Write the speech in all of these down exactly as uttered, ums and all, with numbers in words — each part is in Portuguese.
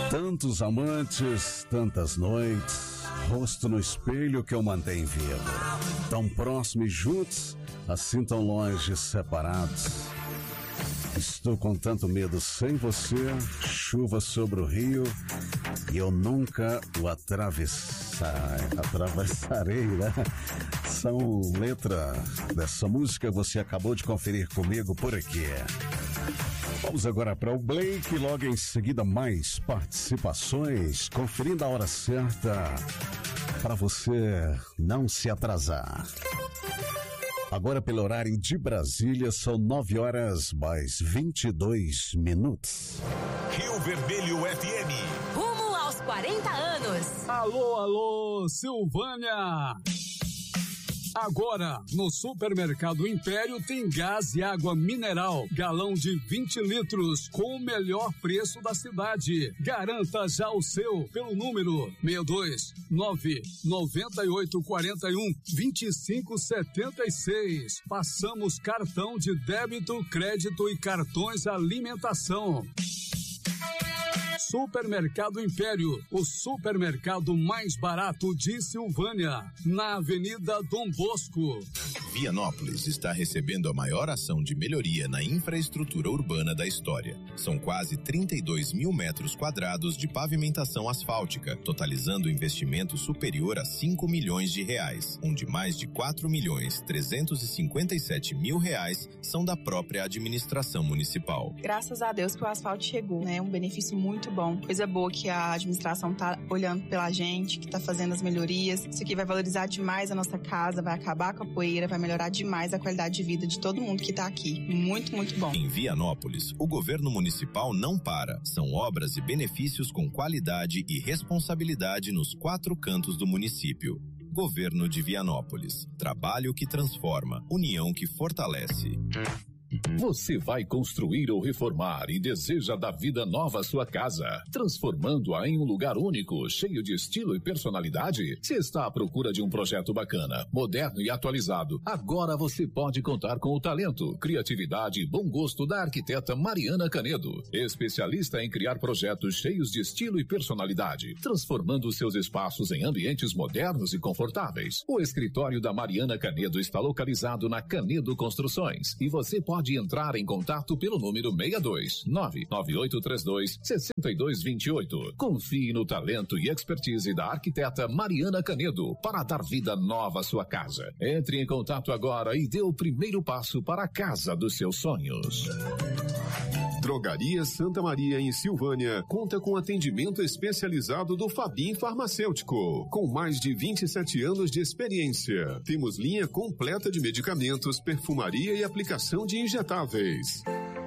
Tantos amantes, tantas noites, rosto no espelho que eu mantenho vivo. Tão próximos e juntos, assim tão longe, separados. Estou com tanto medo sem você, chuva sobre o rio, e eu nunca o atravessar, atravessarei, né? São letra dessa música, você acabou de conferir comigo por aqui. Vamos agora para o Blake, logo em seguida mais participações, conferindo a hora certa para você não se atrasar. Agora pelo horário de Brasília são nove horas mais vinte e dois minutos. Rio Vermelho F M. Rumo aos quarenta anos. Alô, alô, Silvânia. Agora, no Supermercado Império tem gás e água mineral, galão de vinte litros, com o melhor preço da cidade. Garanta já o seu pelo número seis dois nove nove oito quatro um dois cinco sete seis. Passamos cartão de débito, crédito e cartões alimentação. Supermercado Império, o supermercado mais barato de Silvânia, na Avenida Dom Bosco. Vianópolis está recebendo a maior ação de melhoria na infraestrutura urbana da história. São quase trinta e dois mil metros quadrados de pavimentação asfáltica, totalizando investimento superior a cinco milhões de reais, onde mais de quatro milhões trezentos e cinquenta e sete mil reais são da própria administração municipal. Graças a Deus que o asfalto chegou, né? Um benefício muito bom. Coisa boa que a administração tá olhando pela gente, que tá fazendo as melhorias. Isso aqui vai valorizar demais a nossa casa, vai acabar com a poeira, vai melhorar demais a qualidade de vida de todo mundo que tá aqui. Muito, muito bom. Em Vianópolis, o governo municipal não para. São obras e benefícios com qualidade e responsabilidade nos quatro cantos do município. Governo de Vianópolis. Trabalho que transforma, união que fortalece. Você vai construir ou reformar e deseja dar vida nova à sua casa, transformando-a em um lugar único, cheio de estilo e personalidade? Se está à procura de um projeto bacana, moderno e atualizado, agora você pode contar com o talento, criatividade e bom gosto da arquiteta Mariana Canedo, especialista em criar projetos cheios de estilo e personalidade, transformando seus espaços em ambientes modernos e confortáveis. O escritório da Mariana Canedo está localizado na Canedo Construções e você pode Pode entrar em contato pelo número seis dois nove nove oito três dois seis dois dois oito. Confie no talento e expertise da arquiteta Mariana Canedo para dar vida nova à sua casa. Entre em contato agora e dê o primeiro passo para a casa dos seus sonhos. Drogaria Santa Maria em Silvânia conta com atendimento especializado do Fabim Farmacêutico, com mais de vinte e sete anos de experiência. Temos linha completa de medicamentos, perfumaria e aplicação de injetáveis.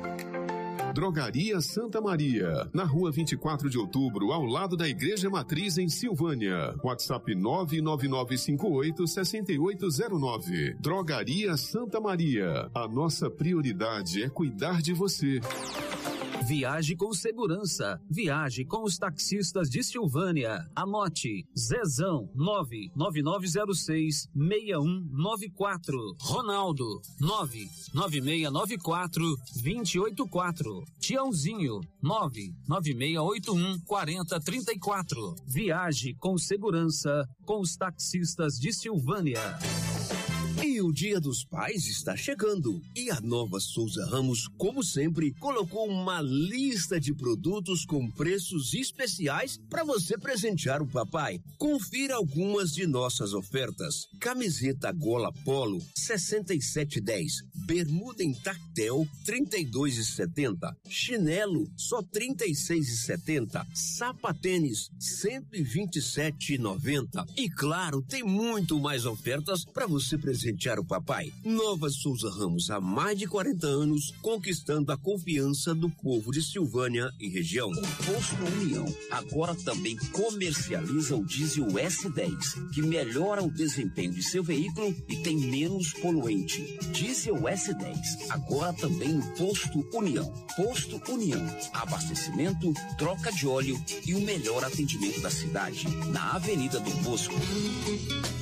Drogaria Santa Maria, na rua vinte e quatro de outubro, ao lado da Igreja Matriz em Silvânia. WhatsApp nove nove nove cinco oito seis oito zero nove. Drogaria Santa Maria. A nossa prioridade é cuidar de você. Viaje com segurança. Viaje com os taxistas de Silvânia. Anote: Zezão nove nove nove zero seis seis um nove quatro. Ronaldo nove nove seis nove quatro dois oito quatro. Tiãozinho nove nove seis oito um quatro zero três quatro. Viaje com segurança com os taxistas de Silvânia. E o Dia dos Pais está chegando e a Nova Souza Ramos, como sempre, colocou uma lista de produtos com preços especiais para você presentear o papai. Confira algumas de nossas ofertas: camiseta gola polo sessenta e sete e dez, bermuda em tactel trinta e dois e setenta, chinelo só trinta e seis e setenta, sapatênis cento e vinte e sete e noventa. E claro, tem muito mais ofertas para você presentear o papai. Nova Souza Ramos, há mais de quarenta anos, conquistando a confiança do povo de Silvânia e região. O Posto União agora também comercializa o diesel S dez, que melhora o desempenho de seu veículo e tem menos poluente. Diesel S dez, agora também no Posto União. Posto União, abastecimento, troca de óleo e o melhor atendimento da cidade, na Avenida Dom Bosco.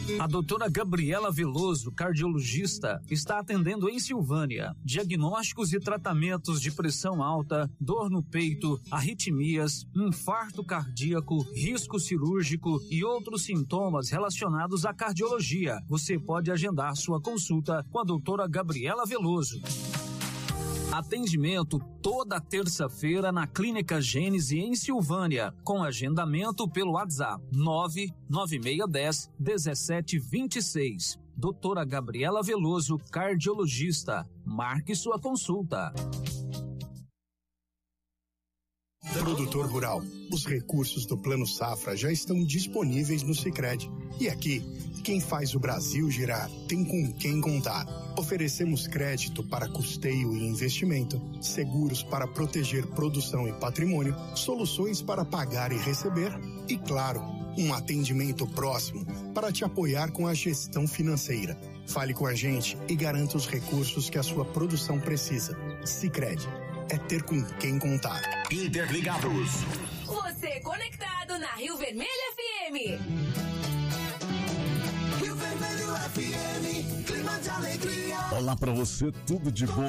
A doutora Gabriela Veloso, cardiologista, está atendendo em Silvânia. Diagnósticos e tratamentos de pressão alta, dor no peito, arritmias, infarto cardíaco, risco cirúrgico e outros sintomas relacionados à cardiologia. Você pode agendar sua consulta com a doutora Gabriela Veloso. Atendimento toda terça-feira na Clínica Gênese em Silvânia, com agendamento pelo WhatsApp nove nove seis um zero um sete dois seis. doutora Gabriela Veloso, cardiologista. Marque sua consulta. Produtor rural, os recursos do Plano Safra já estão disponíveis no Sicredi. E aqui, quem faz o Brasil girar tem com quem contar. Oferecemos crédito para custeio e investimento, seguros para proteger produção e patrimônio, soluções para pagar e receber e, claro, um atendimento próximo para te apoiar com a gestão financeira. Fale com a gente e garanta os recursos que a sua produção precisa. Sicredi. É ter com quem contar. Interligados. Você conectado na Rio Vermelho F M. Rio Vermelho F M, clima de alegria. Olá pra você, tudo de bom.